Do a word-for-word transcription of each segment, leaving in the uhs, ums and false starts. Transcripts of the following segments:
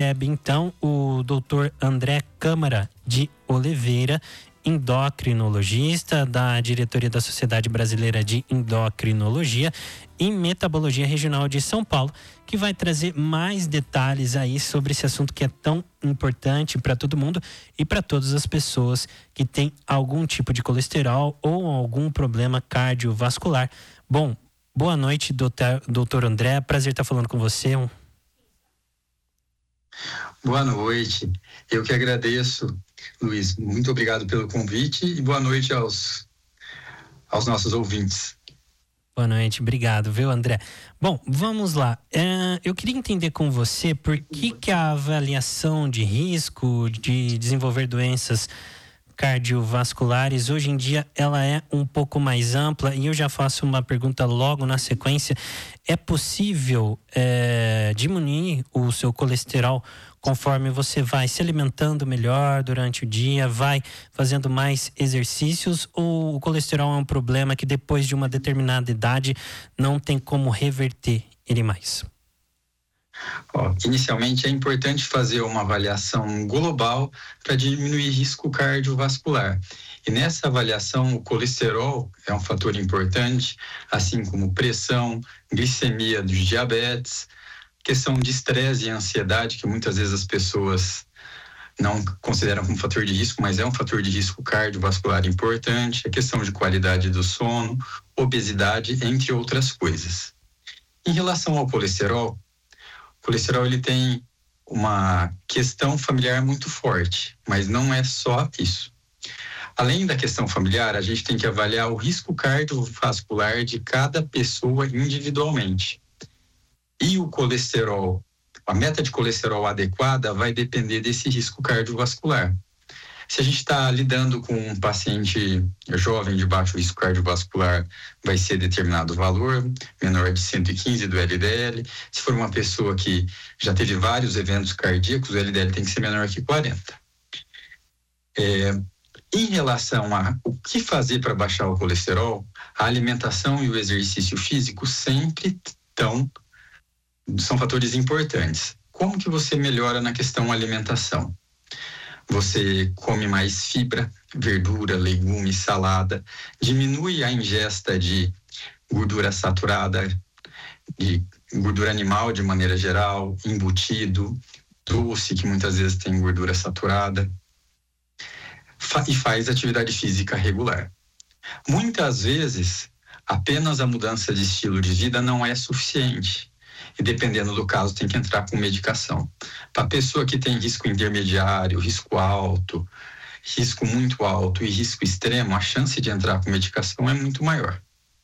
recebe então o doutor André Câmara de Oliveira, endocrinologista da diretoria da Sociedade Brasileira de Endocrinologia e Metabologia Regional de São Paulo, que vai trazer mais detalhes aí sobre esse assunto que é tão importante para todo mundo e para todas as pessoas que têm algum tipo de colesterol ou algum problema cardiovascular. Bom, boa noite, doutor, doutor André, prazer estar falando com você. Boa noite, eu que agradeço, Luiz, muito obrigado pelo convite e boa noite aos, aos nossos ouvintes. Boa noite, obrigado, viu, André? Bom, vamos lá. É, eu queria entender com você por que, que a avaliação de risco de desenvolver doenças cardiovasculares, hoje em dia, ela é um pouco mais ampla, e eu já faço uma pergunta logo na sequência. É possível é, diminuir o seu colesterol conforme você vai se alimentando melhor durante o dia, vai fazendo mais exercícios, ou o colesterol é um problema que depois de uma determinada idade não tem como reverter ele mais? Ó, inicialmente é importante fazer uma avaliação global para diminuir risco cardiovascular. E nessa avaliação o colesterol é um fator importante, assim como pressão, glicemia dos diabetes, questão de estresse e ansiedade, que muitas vezes as pessoas não consideram como fator de risco, mas é um fator de risco cardiovascular importante, a questão de qualidade do sono, obesidade, entre outras coisas. Em relação ao colesterol, o colesterol ele tem uma questão familiar muito forte, mas não é só isso. Além da questão familiar, a gente tem que avaliar o risco cardiovascular de cada pessoa individualmente. E o colesterol, a meta de colesterol adequada vai depender desse risco cardiovascular. Se a gente está lidando com um paciente jovem de baixo risco cardiovascular, vai ser determinado valor, menor de cento e quinze do L D L. Se for uma pessoa que já teve vários eventos cardíacos, o L D L tem que ser menor que quarenta. É, em relação a o que fazer para baixar o colesterol, a alimentação e o exercício físico sempre estão, são fatores importantes. Como que você melhora na questão alimentação? Você come mais fibra, verdura, legumes, salada, diminui a ingesta de gordura saturada, de gordura animal de maneira geral, embutido, doce, que muitas vezes tem gordura saturada, e faz atividade física regular. Muitas vezes, apenas a mudança de estilo de vida não é suficiente. E dependendo do caso, tem que entrar com medicação. Para a pessoa que tem risco intermediário, risco alto, risco muito alto e risco extremo, a chance de entrar com medicação é muito maior.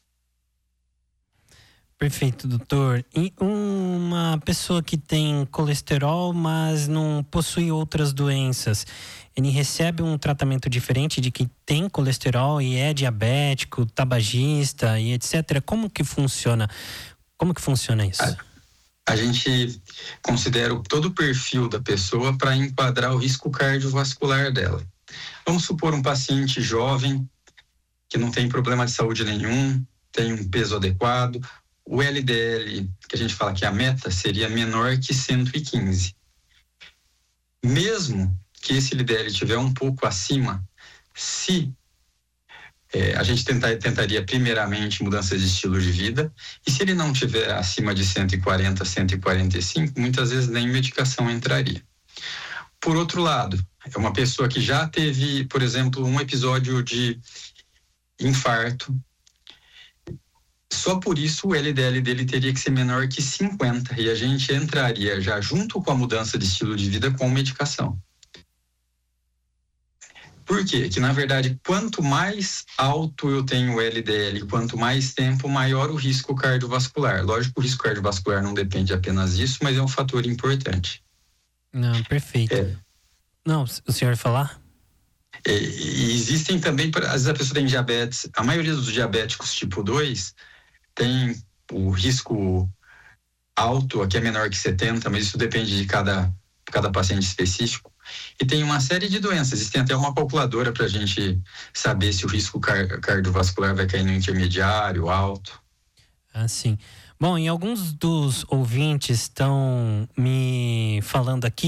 Perfeito, doutor. E uma pessoa que tem colesterol, mas não possui outras doenças, ele recebe um tratamento diferente de quem tem colesterol e é diabético, tabagista e etcétera? Como que funciona? Como que funciona isso? A, a gente considera todo o perfil da pessoa para enquadrar o risco cardiovascular dela. Vamos supor um paciente jovem que não tem problema de saúde nenhum, tem um peso adequado, o L D L, que a gente fala que a meta, seria menor que cento e quinze. Mesmo que esse L D L estiver um pouco acima, se É, a gente tentar, tentaria primeiramente mudanças de estilo de vida, e se ele não tiver acima de cento e quarenta, cento e quarenta e cinco, muitas vezes nem medicação entraria. Por outro lado, é uma pessoa que já teve, por exemplo, um episódio de infarto, só por isso o L D L dele teria que ser menor que cinquenta, e a gente entraria já junto com a mudança de estilo de vida com medicação. Por quê? Que, na verdade, quanto mais alto eu tenho o L D L, quanto mais tempo, maior o risco cardiovascular. Lógico que o risco cardiovascular não depende apenas disso, mas é um fator importante. Não, perfeito. É. Não, o senhor vai falar? E, e existem também, às vezes a pessoa tem diabetes, a maioria dos diabéticos tipo dois tem o risco alto, aqui é menor que setenta, mas isso depende de cada, cada paciente específico. E tem uma série de doenças, existem até uma calculadora para a gente saber se o risco car- cardiovascular vai cair no intermediário, alto. Ah, sim. Bom, e alguns dos ouvintes estão me falando aqui